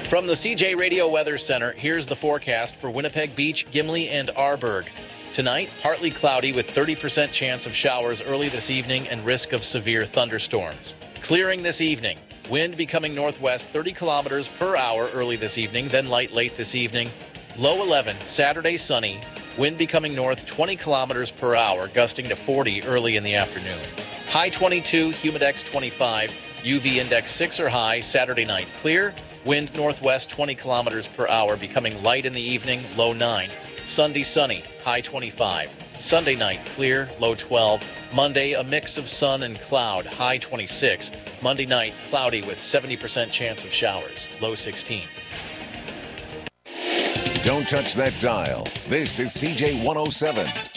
From the CJ Radio Weather Center, here's the forecast for Winnipeg Beach, Gimli, and Arborg. Tonight, partly cloudy with 30% chance of showers early this evening and risk of severe thunderstorms. Clearing this evening. Wind becoming northwest 30 kilometers per hour early this evening, then light late this evening. Low 11, Saturday sunny. Wind becoming north 20 kilometers per hour, gusting to 40 early in the afternoon. High 22, humidex 25, UV index 6 or high, Saturday night clear. Wind northwest 20 kilometers per hour, becoming light in the evening, low 9. Sunday sunny, high 25. Sunday night clear, low 12. Monday a mix of sun and cloud, high 26. Monday night cloudy with 70% chance of showers, low 16. Don't touch that dial. This is CJ 107.